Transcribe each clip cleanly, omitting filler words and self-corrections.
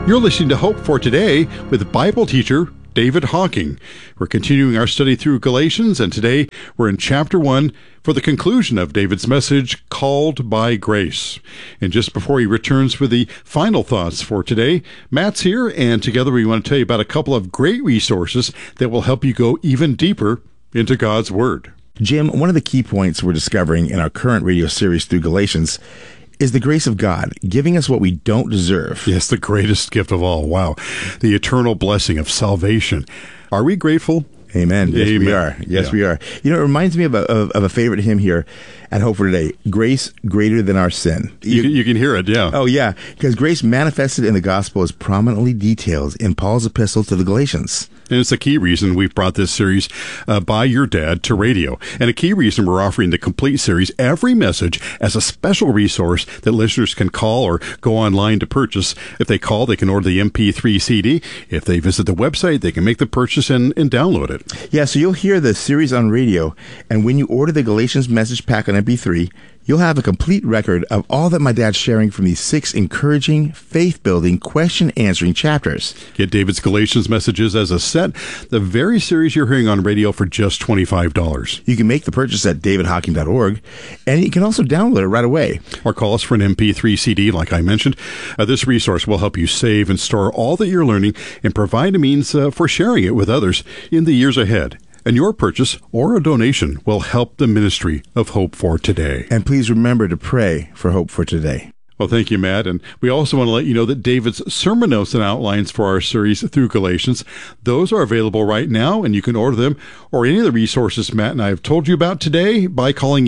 You're listening to Hope for Today with Bible teacher David Hocking. We're continuing our study through Galatians, and today we're in chapter 1 for the conclusion of David's message, Called by Grace. And just before he returns with the final thoughts for today, Matt's here, and together we want to tell you about a couple of great resources that will help you go even deeper into God's Word. Jim, one of the key points we're discovering in our current radio series through Galatians is the grace of God, giving us what we don't deserve. Yes, the greatest gift of all. Wow. The eternal blessing of salvation. Are we grateful? Amen. Yes, Amen. we are. Yes, we are. You know, it reminds me of a favorite hymn here at Hope for Today. Grace greater than our sin. You can hear it, yeah. Oh, yeah. Because grace manifested in the gospel is prominently detailed in Paul's epistle to the Galatians. And it's a key reason we've brought this series by your dad to radio. And a key reason we're offering the complete series, every message, as a special resource that listeners can call or go online to purchase. If they call, they can order the MP3 CD. If they visit the website, they can make the purchase and download it. Yeah, so you'll hear the series on radio. And when you order the Galatians message pack on MP3, you'll have a complete record of all that my dad's sharing from these 6 encouraging, faith-building, question-answering chapters. Get David's Galatians messages as a set, the very series you're hearing on radio, for just $25. You can make the purchase at davidhocking.org, and you can also download it right away. Or call us for an MP3 CD, like I mentioned. This resource will help you save and store all that you're learning and provide a means for sharing it with others in the years ahead. And your purchase or a donation will help the ministry of Hope for Today. And please remember to pray for Hope for Today. Well, thank you, Matt. And we also want to let you know that David's sermon notes and outlines for our series through Galatians, those are available right now, and you can order them or any of the resources Matt and I have told you about today by calling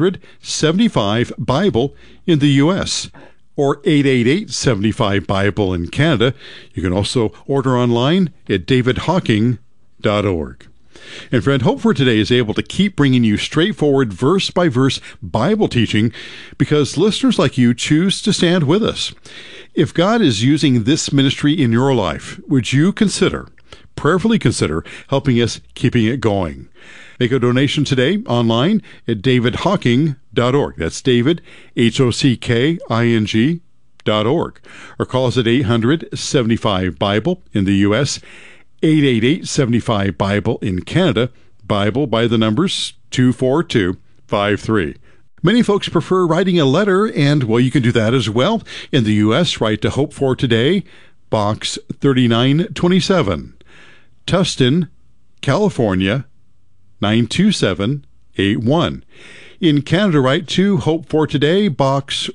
800-75-BIBLE in the U.S. or 888-75-BIBLE in Canada. You can also order online at davidhocking.org. And friend, Hope for Today is able to keep bringing you straightforward, verse-by-verse Bible teaching because listeners like you choose to stand with us. If God is using this ministry in your life, would you prayerfully consider helping us keeping it going? Make a donation today online at davidhocking.org. That's David, HOCKING.org. Or call us at 800-75-BIBLE in the U.S., 888-75-BIBLE in Canada, Bible by the numbers 24253. Many folks prefer writing a letter, and, well, you can do that as well. In the U.S., write to Hope for Today, Box 3927, Tustin, California, 92781. In Canada, write to Hope for Today, Box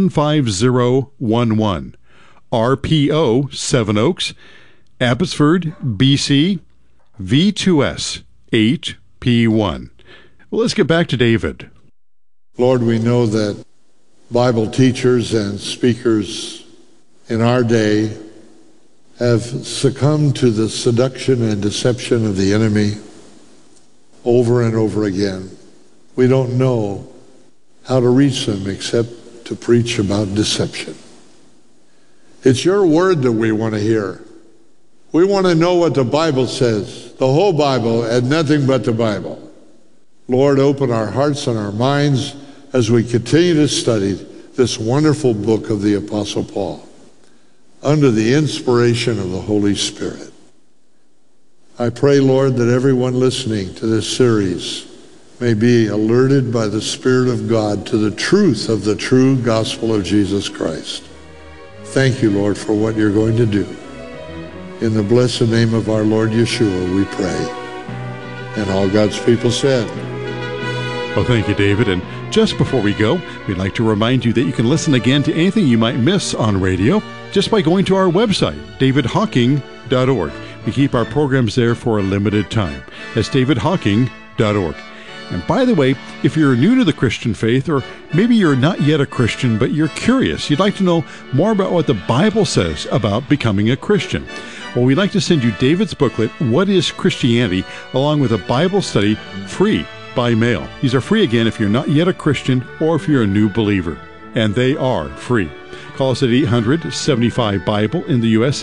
15011, RPO 7 Oaks, Abbotsford, BC, V2S 8P1. Well, let's get back to David. Lord, we know that Bible teachers and speakers in our day have succumbed to the seduction and deception of the enemy over and over again. We don't know how to reach them except to preach about deception. It's your word that we want to hear. We want to know what the Bible says, the whole Bible and nothing but the Bible. Lord, open our hearts and our minds as we continue to study this wonderful book of the Apostle Paul under the inspiration of the Holy Spirit. I pray, Lord, that everyone listening to this series may be alerted by the Spirit of God to the truth of the true gospel of Jesus Christ. Thank you, Lord, for what you're going to do. In the blessed name of our Lord Yeshua, we pray. And all God's people said. Well, thank you, David. And just before we go, we'd like to remind you that you can listen again to anything you might miss on radio just by going to our website, davidhocking.org. We keep our programs there for a limited time. That's davidhocking.org. And by the way, if you're new to the Christian faith, or maybe you're not yet a Christian, but you're curious, you'd like to know more about what the Bible says about becoming a Christian, well, we'd like to send you David's booklet, What is Christianity?, along with a Bible study, free by mail. These are free again if you're not yet a Christian or if you're a new believer. And they are free. Call us at 800-75-BIBLE in the U.S.,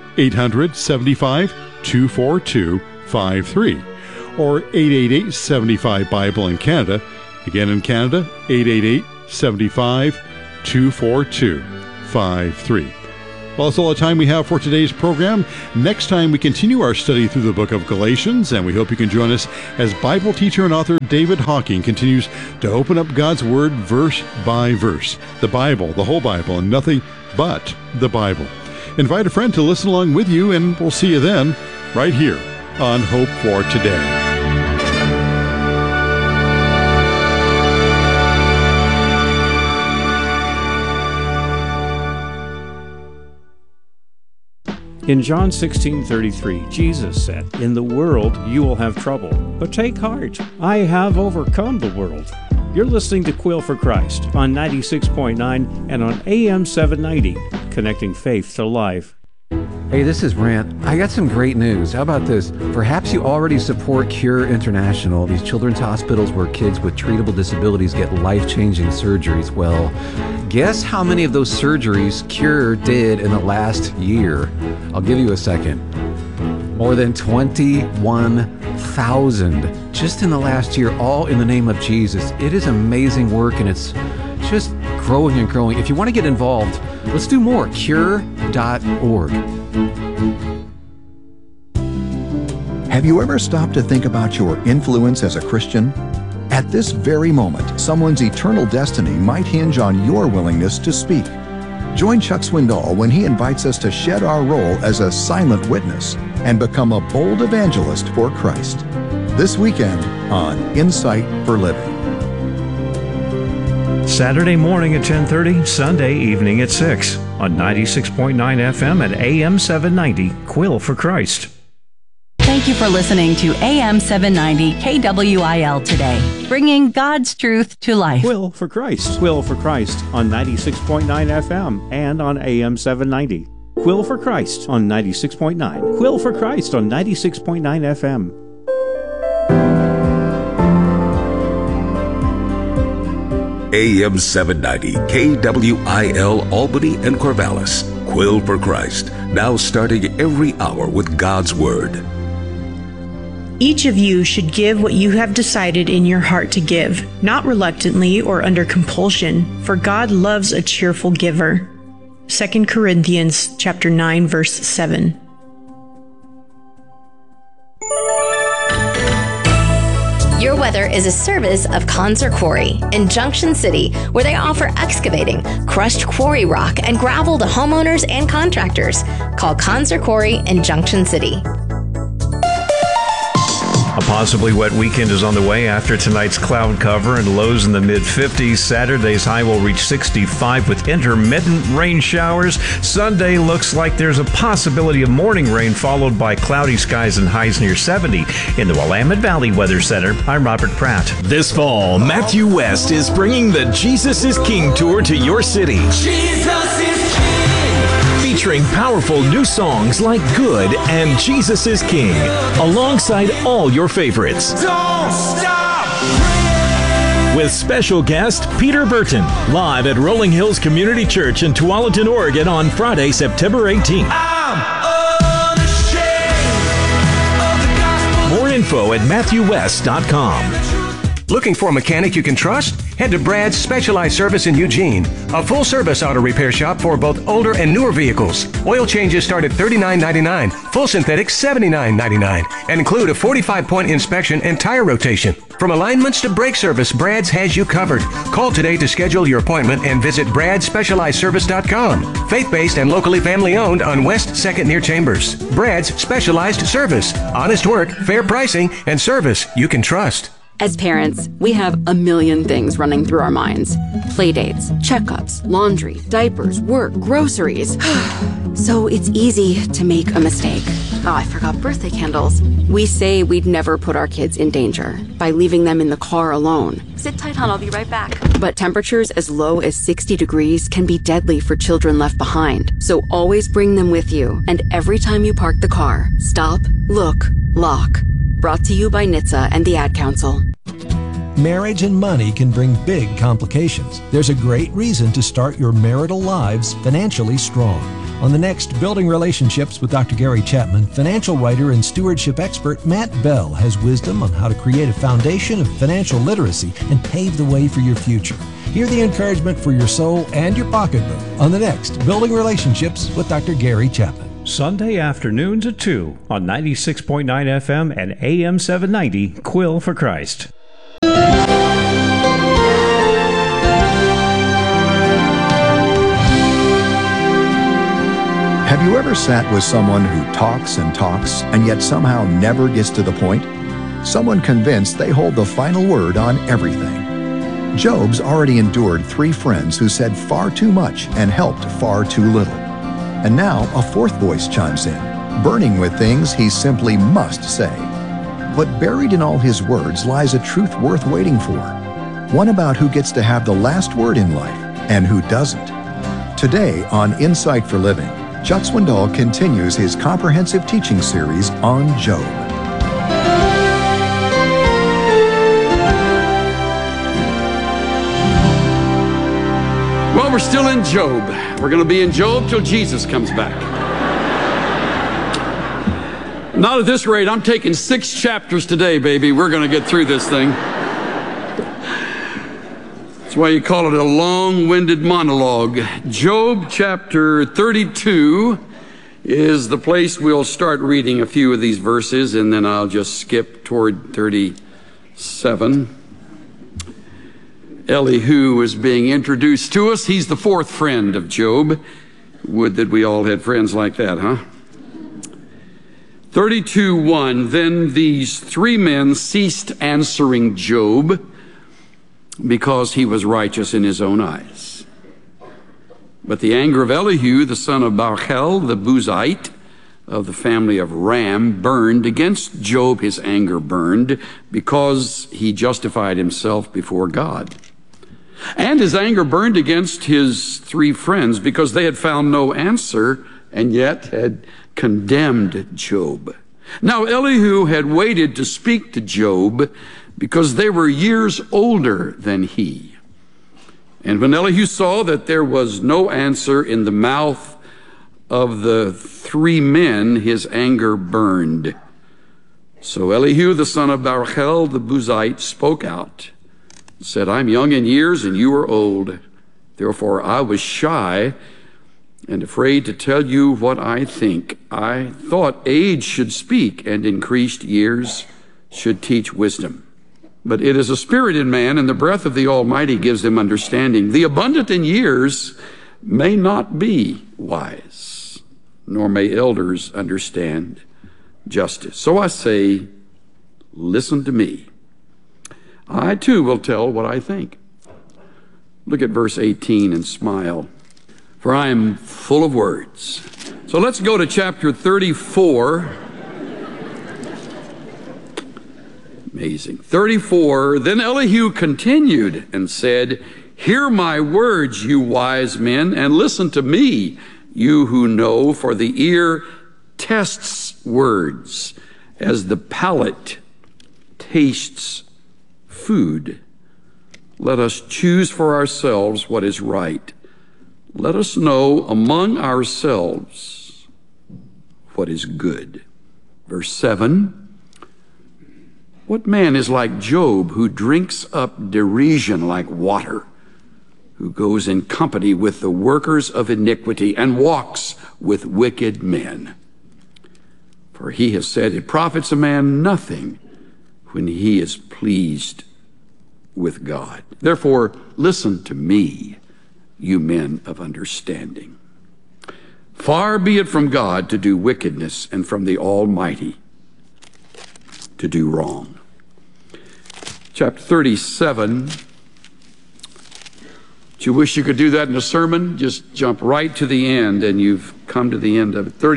800-75-242-53. Or 888-75-BIBLE in Canada. Again, in Canada, 888-75-242-53. Well, that's all the time we have for today's program. Next time, we continue our study through the book of Galatians, and we hope you can join us as Bible teacher and author David Hocking continues to open up God's Word verse by verse. The Bible, the whole Bible, and nothing but the Bible. Invite a friend to listen along with you, and we'll see you then, right here on Hope for Today. In John 16:33, Jesus said, "In the world you will have trouble, but take heart. I have overcome the world." You're listening to Quill for Christ on 96.9 and on AM 790, connecting faith to life. Hey, this is Brant. I got some great news. How about this? Perhaps you already support Cure International, these children's hospitals where kids with treatable disabilities get life-changing surgeries. Well, guess how many of those surgeries Cure did in the last year? I'll give you a second. More than 21,000 just in the last year, all in the name of Jesus. It is amazing work, and it's just growing and growing. If you want to get involved, let's do more. Cure.org. Have you ever stopped to think about your influence as a Christian? At this very moment, someone's eternal destiny might hinge on your willingness to speak. Join Chuck Swindoll when he invites us to shed our role as a silent witness and become a bold evangelist for Christ. This weekend on Insight for Living. Saturday morning at 10:30, Sunday evening at 6 on 96.9 FM and AM 790, Quill for Christ. Thank you for listening to AM 790 KWIL today, bringing God's truth to life. Quill for Christ. Quill for Christ on 96.9 FM and on AM 790. Quill for Christ on 96.9. Quill for Christ on 96.9 FM. AM 790, KWIL, Albany and Corvallis. Quill for Christ, now starting every hour with God's Word. Each of you should give what you have decided in your heart to give, not reluctantly or under compulsion, for God loves a cheerful giver. 2 Corinthians chapter 9, verse 7. Your Weather is a service of Conser Quarry in Junction City, where they offer excavating, crushed quarry rock, and gravel to homeowners and contractors. Call Conser Quarry in Junction City. A possibly wet weekend is on the way after tonight's cloud cover and lows in the mid-50s. Saturday's high will reach 65 with intermittent rain showers. Sunday looks like there's a possibility of morning rain followed by cloudy skies and highs near 70. In the Willamette Valley Weather Center, I'm Robert Pratt. This fall, Matthew West is bringing the Jesus is King tour to your city. Jesus is featuring powerful new songs like Good and Jesus is King, alongside all your favorites. Don't stop praying. With special guest Peter Burton, live at Rolling Hills Community Church in Tualatin, Oregon on Friday, September 18th. More info at MatthewWest.com. Looking for a mechanic you can trust? Head to Brad's Specialized Service in Eugene, a full-service auto repair shop for both older and newer vehicles. Oil changes start at $39.99, full synthetic $79.99, and include a 45-point inspection and tire rotation. From alignments to brake service, Brad's has you covered. Call today to schedule your appointment and visit bradspecializedservice.com. Faith-based and locally family-owned on West 2nd near Chambers. Brad's Specialized Service. Honest work, fair pricing, and service you can trust. As parents, we have a million things running through our minds. Playdates, checkups, laundry, diapers, work, groceries. So it's easy to make a mistake. Oh, I forgot birthday candles. We say we'd never put our kids in danger by leaving them in the car alone. Sit tight, hon, I'll be right back. But temperatures as low as 60 degrees can be deadly for children left behind. So always bring them with you. And every time you park the car, stop, look, lock. Brought to you by NHTSA and the Ad Council. Marriage and money can bring big complications. There's a great reason to start your marital lives financially strong. On the next Building Relationships with Dr. Gary Chapman, financial writer and stewardship expert Matt Bell has wisdom on how to create a foundation of financial literacy and pave the way for your future. Hear the encouragement for your soul and your pocketbook on the next Building Relationships with Dr. Gary Chapman. Sunday afternoons at 2 on 96.9 FM and AM 790, Quill for Christ. Have you ever sat with someone who talks and yet somehow never gets to the point? Someone convinced they hold the final word on everything. Job's already endured 3 friends who said far too much and helped far too little. And now a 4th voice chimes in, burning with things he simply must say. But buried in all his words lies a truth worth waiting for. One about who gets to have the last word in life and who doesn't. Today on Insight for Living, Chuck Swindoll continues his comprehensive teaching series on Job. Well, we're still in Job. We're going to be in Job till Jesus comes back. Not at this rate. I'm taking 6 chapters today, baby. We're going to get through this thing. That's why you call it a long-winded monologue. Job chapter 32 is the place we'll start reading a few of these verses, and then I'll just skip toward 37. Elihu is being introduced to us. He's the 4th friend of Job. Would that we all had friends like that, huh? 32:1. Then these 3 men ceased answering Job, because he was righteous in his own eyes. But the anger of Elihu, the son of Barachel, the Buzite of the family of Ram, burned against Job. His anger burned because he justified himself before God. And his anger burned against his 3 friends because they had found no answer and yet had condemned Job. Now Elihu had waited to speak to Job because they were years older than he. And when Elihu saw that there was no answer in the mouth of the 3 men, his anger burned. So Elihu, the son of Barachel, the Buzite, spoke out, said, I'm young in years and you are old. Therefore I was shy and afraid to tell you what I think. I thought age should speak and increased years should teach wisdom. But it is a spirit in man, and the breath of the Almighty gives him understanding. The abundant in years may not be wise, nor may elders understand justice. So I say, listen to me. I too will tell what I think. Look at verse 18 and smile, for I am full of words. So let's go to chapter 34. Amazing. 34, then Elihu continued and said, hear my words, you wise men, and listen to me, you who know, for the ear tests words as the palate tastes food. Let us choose for ourselves what is right. Let us know among ourselves what is good. Verse 7, what man is like Job, who drinks up derision like water, who goes in company with the workers of iniquity and walks with wicked men? For he has said, it profits a man nothing when he is pleased with God. Therefore, listen to me, you men of understanding. Far be it from God to do wickedness, and from the Almighty to do wrong. Chapter 37. Do you wish you could do that in a sermon? Just jump right to the end and you've come to the end of it.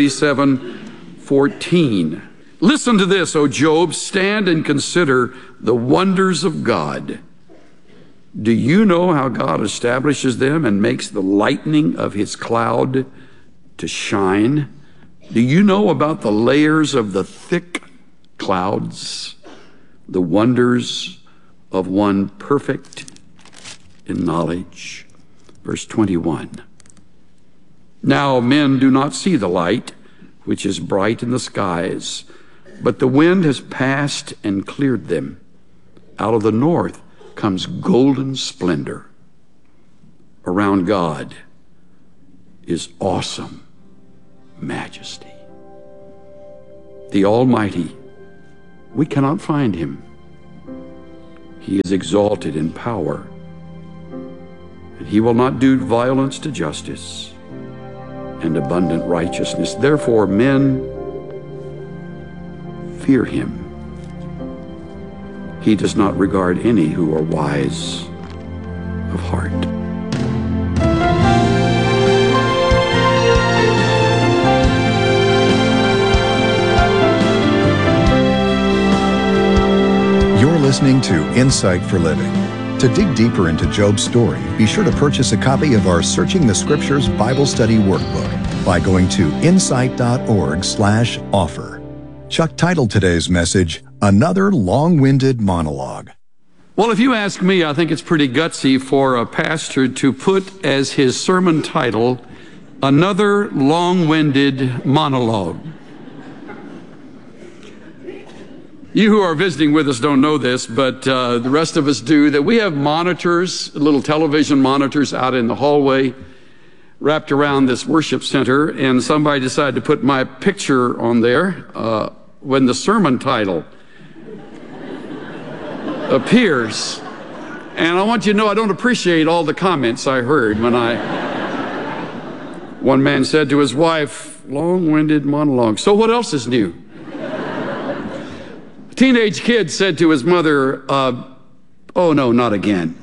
37:14. Listen to this, O Job. Stand and consider the wonders of God. Do you know how God establishes them and makes the lightning of his cloud to shine? Do you know about the layers of the thick clouds, the wonders of one perfect in knowledge? Verse 21. Now men do not see the light, which is bright in the skies, but the wind has passed and cleared them. Out of the north comes golden splendor. around God is awesome majesty. The Almighty, we cannot find him. He is exalted in power, and he will not do violence to justice and abundant righteousness. Therefore, men fear him. He does not regard any who are wise of heart. You're listening to Insight for Living. To dig deeper into Job's story, be sure to purchase a copy of our Searching the Scriptures Bible Study Workbook by going to insight.org/offer. Chuck titled today's message, Another Long-Winded Monologue. Well, if you ask me, I think it's pretty gutsy for a pastor to put as his sermon title, Another Long-Winded Monologue. You who are visiting with us don't know this, but the rest of us do, that we have monitors, little television monitors out in the hallway wrapped around this worship center, and somebody decided to put my picture on there when the sermon title appears. And I want you to know I don't appreciate all the comments I heard when one man said to his wife, long-winded monologue. So what else is new? A teenage kid said to his mother, oh no, not again.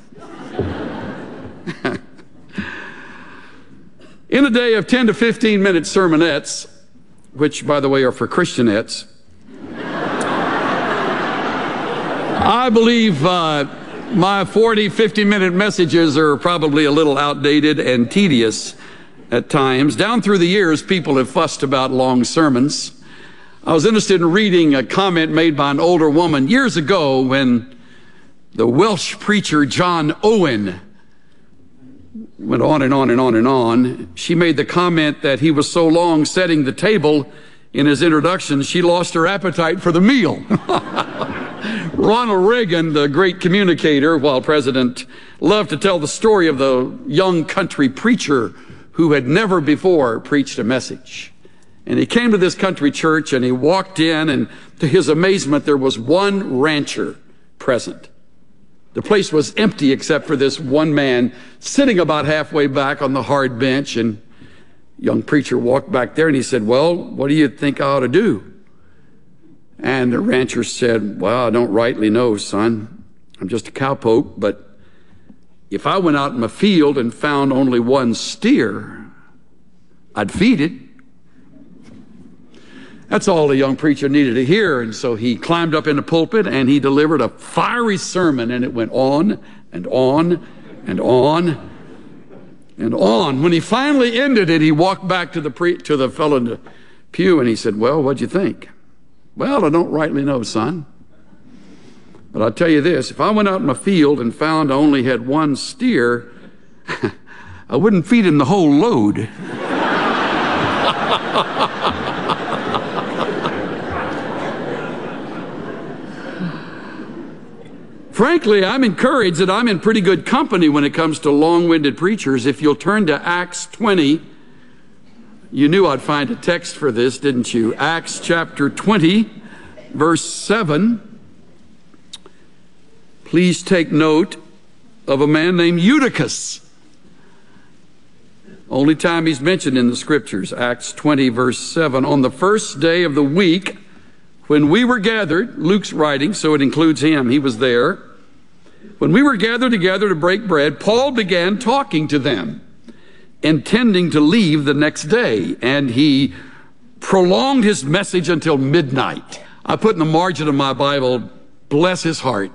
In a day of 10 to 15 minute sermonettes, which by the way are for Christianettes, I believe my 40, 50-minute messages are probably a little outdated and tedious at times. Down through the years, people have fussed about long sermons. I was interested in reading a comment made by an older woman years ago when the Welsh preacher John Owen went on and on and on and on. She made the comment that he was so long setting the table in his introduction, she lost her appetite for the meal. Ronald Reagan, the great communicator, while president, loved to tell the story of the young country preacher who had never before preached a message. And he came to this country church and he walked in, and to his amazement, there was one rancher present. The place was empty except for this one man sitting about halfway back on the hard bench. And young preacher walked back there and he said, well, what do you think I ought to do? And the rancher said, well, I don't rightly know, son. I'm just a cowpoke, but if I went out in my field and found only one steer, I'd feed it. That's all the young preacher needed to hear. And so he climbed up in the pulpit and he delivered a fiery sermon, and it went on and on and on and on. When he finally ended it, he walked back to the fellow in the pew and he said, well, what'd you think? Well, I don't rightly know, son. But I'll tell you this, if I went out in my field and found I only had one steer, I wouldn't feed him the whole load. Frankly, I'm encouraged that I'm in pretty good company when it comes to long-winded preachers. If you'll turn to Acts 20, you knew I'd find a text for this, didn't you? Acts chapter 20, verse 7. Please take note of a man named Eutychus. Only time he's mentioned in the scriptures, Acts 20, verse 7. On the first day of the week, when we were gathered, Luke's writing, so it includes him, he was there. When we were gathered together to break bread, Paul began talking to them, intending to leave the next day, and he prolonged his message until midnight. I put in the margin of my Bible, bless his heart.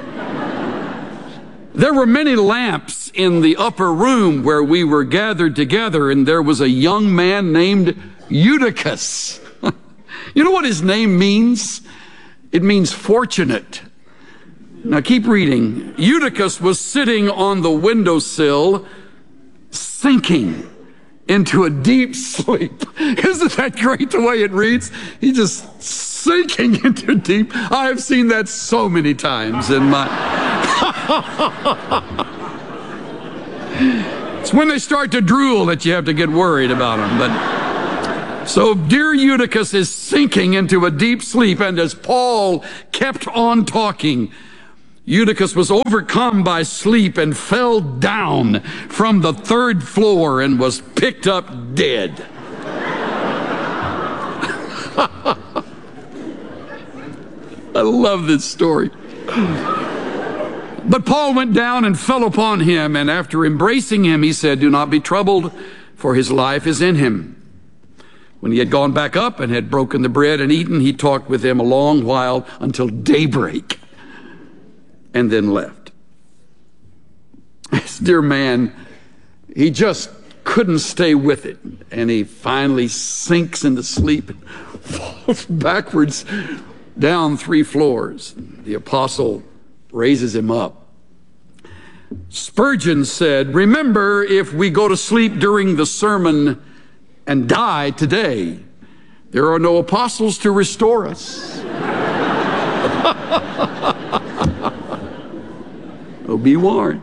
There were many lamps in the upper room where we were gathered together, and there was a young man named Eutychus. You know what his name means? It means fortunate. Now keep reading. Eutychus was sitting on the windowsill, sinking into a deep sleep. Isn't that great the way it reads? He's just sinking into deep. I have seen that so many times in my... It's when they start to drool that you have to get worried about them. But so dear Eutychus is sinking into a deep sleep, and as Paul kept on talking, Eutychus was overcome by sleep and fell down from the 3rd floor and was picked up dead. I love this story. But Paul went down and fell upon him, and after embracing him, he said, "Do not be troubled, for his life is in him." When he had gone back up and had broken the bread and eaten, he talked with him a long while until daybreak, and then left. This dear man, he just couldn't stay with it, and he finally sinks into sleep and falls backwards down 3 floors. The apostle raises him up. Spurgeon said, "Remember, if we go to sleep during the sermon and die today, there are no apostles to restore us." Oh, be warned.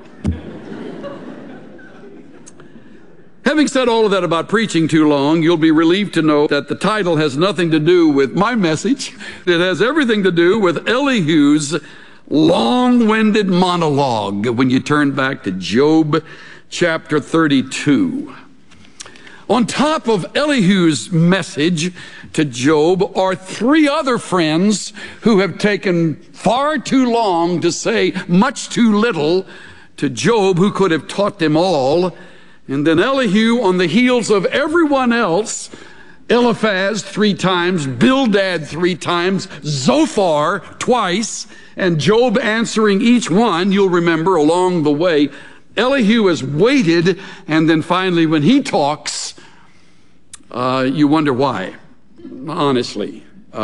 Having said all of that about preaching too long, you'll be relieved to know that the title has nothing to do with my message. It has everything to do with Elihu's long-winded monologue when you turn back to Job chapter 32. On top of Elihu's message to Job are 3 other friends who have taken far too long to say much too little to Job, who could have taught them all. And then Elihu, on the heels of everyone else, Eliphaz 3 times, Bildad 3 times, Zophar twice, and Job answering each one, you'll remember along the way. Elihu has waited, and then finally when he talks, you wonder why, honestly.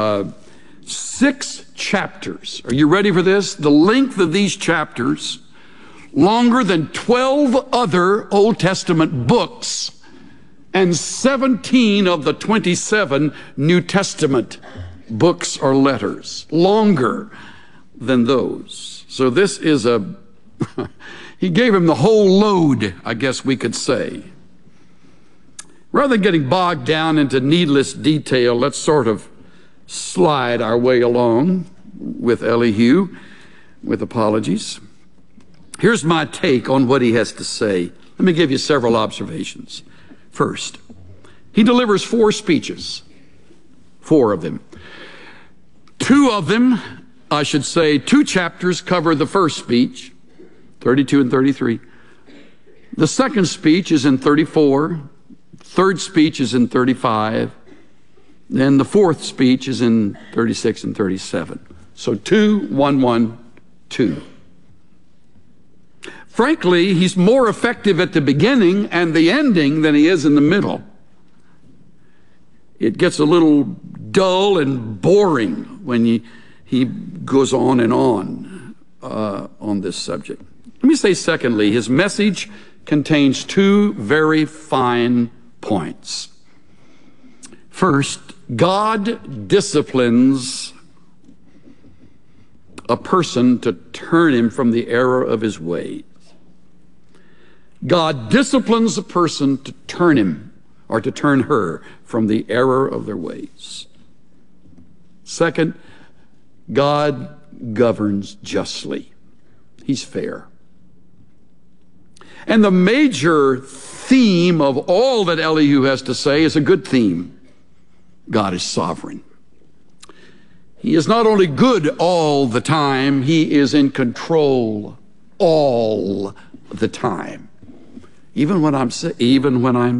6 chapters. Are you ready for this? The length of these chapters, longer than 12 other Old Testament books and 17 of the 27 New Testament books or letters. Longer than those. So this is he gave him the whole load, I guess we could say. Rather than getting bogged down into needless detail, let's sort of slide our way along with Elihu, with apologies. Here's my take on what he has to say. Let me give you several observations. First, he delivers 4 speeches, 4 of them. 2 of them, I should say, 2 chapters cover the first speech, 32 and 33. The second speech is in 34. Third speech is in 35. Then the fourth speech is in 36 and 37. So 2, 1, 1, 2. Frankly, he's more effective at the beginning and the ending than he is in the middle. It gets a little dull and boring when he goes on and on this subject. Let me say secondly, his message contains 2 very fine points. First, God disciplines a person to turn him from the error of his ways. God disciplines a person to turn him or to turn her from the error of their ways. Second, God governs justly. He's fair. And the major theme of all that Elihu has to say is a good theme. God is sovereign. He is not only good all the time, he is in control all the time. Even when I can't, even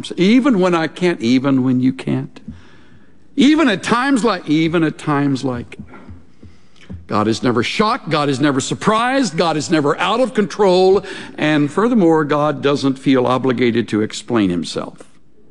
when you can't. Even at times like. God is never shocked, God is never surprised, God is never out of control, and furthermore, God doesn't feel obligated to explain himself.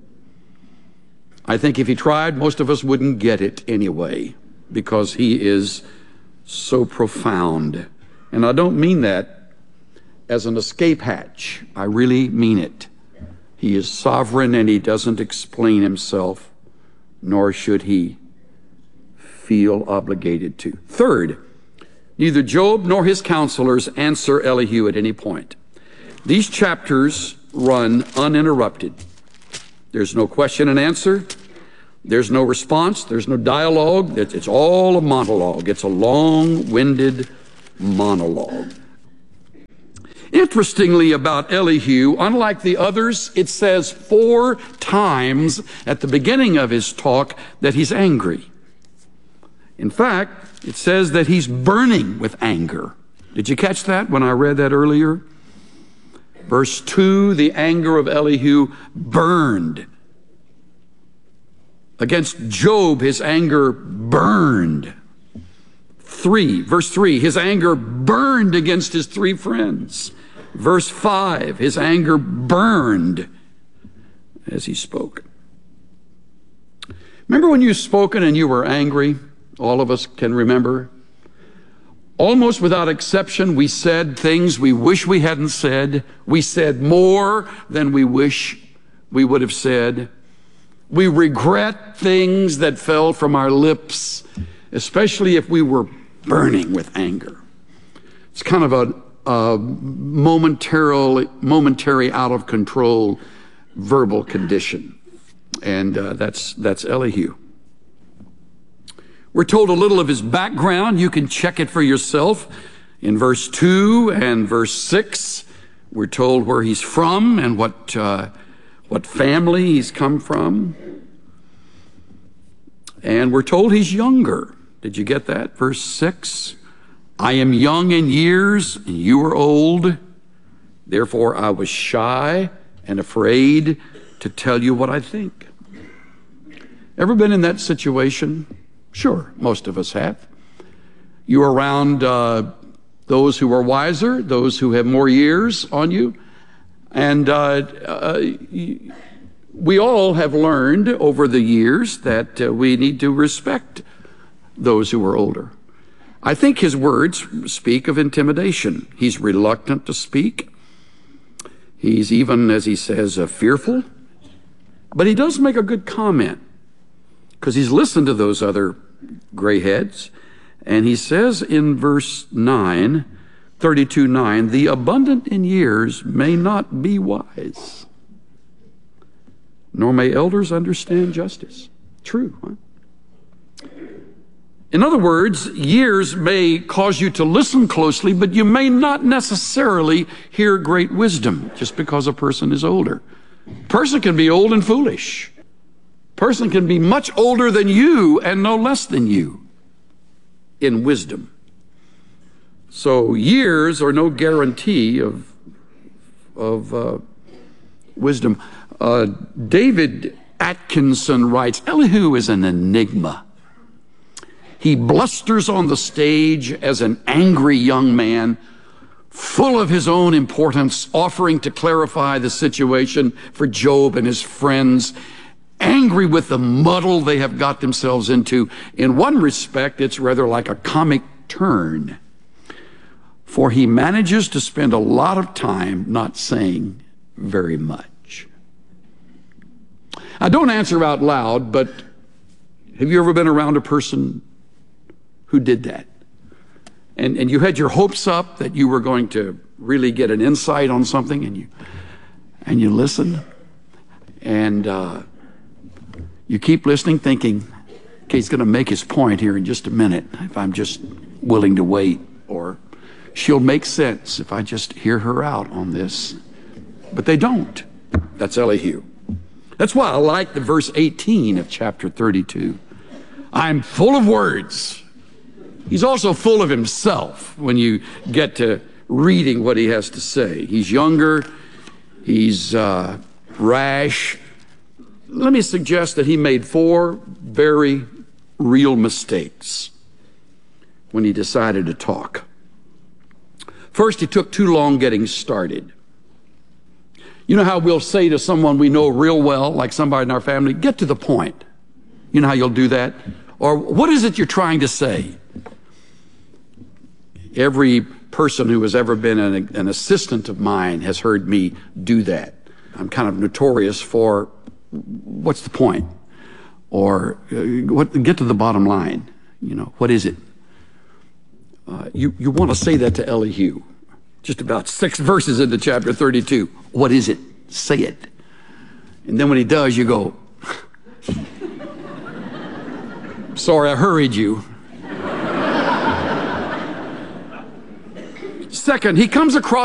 I think if he tried, most of us wouldn't get it anyway, because he is so profound. And I don't mean that as an escape hatch. I really mean it. He is sovereign and he doesn't explain himself, nor should he feel obligated to. Third, neither Job nor his counselors answer Elihu at any point. These chapters run uninterrupted. There's no question and answer. There's no response. There's no dialogue. It's all a monologue. It's a long-winded monologue. Interestingly about Elihu, unlike the others, it says 4 times at the beginning of his talk that he's angry. In fact, it says that he's burning with anger. Did you catch that when I read that earlier? Verse 2, the anger of Elihu burned. Against Job, his anger burned. Verse 3, his anger burned against his 3 friends. Verse 5, his anger burned as he spoke. Remember when you've spoken and you were angry? All of us can remember. Almost without exception, we said things we wish we hadn't said. We said more than we wish we would have said. We regret things that fell from our lips, especially if we were burning with anger. It's kind of a momentary out of control verbal condition. And that's Elihu. We're told a little of his background. You can check it for yourself. In verse 2 and verse 6, we're told where he's from and what family he's come from. And we're told he's younger. Did you get that? Verse 6, I am young in years, and you are old. Therefore I was shy and afraid to tell you what I think. Ever been in that situation? Sure, most of us have. You're around those who are wiser, those who have more years on you. And we all have learned over the years that we need to respect those who are older. I think his words speak of intimidation. He's reluctant to speak. He's even, as he says, fearful. But he does make a good comment because he's listened to those other gray heads. And he says in verse 9, 32:9, the abundant in years may not be wise, nor may elders understand justice. True, huh? In other words, years may cause you to listen closely, but you may not necessarily hear great wisdom just because a person is older. A person can be old and foolish. A person can be much older than you and no less than you in wisdom. So years are no guarantee of wisdom. David Atkinson writes, Elihu is an enigma. He blusters on the stage as an angry young man, full of his own importance, offering to clarify the situation for Job and his friends, angry with the muddle they have got themselves into. In one respect, it's rather like a comic turn, for he manages to spend a lot of time not saying very much. I don't answer out loud, but have you ever been around a person who did that? And you had your hopes up that you were going to really get an insight on something, and you listen, and you keep listening thinking, okay, he's going to make his point here in just a minute if I'm just willing to wait, or she'll make sense if I just hear her out on this. But they don't. That's Elihu. That's why I like the verse 18 of chapter 32. I'm full of words. He's also full of himself when you get to reading what he has to say. He's younger. He's rash. Let me suggest that he made 4 very real mistakes when he decided to talk. First, he took too long getting started. You know how we'll say to someone we know real well, like somebody in our family, get to the point. You know how you'll do that? Or what is it you're trying to say? Every person who has ever been an assistant of mine has heard me do that. I'm kind of notorious for, what's the point? Or get to the bottom line. You know, what is it? You want to say that to Elihu. Just about 6 verses into chapter 32. What is it? Say it. And then when he does, you go, sorry, I hurried you. Second, he comes across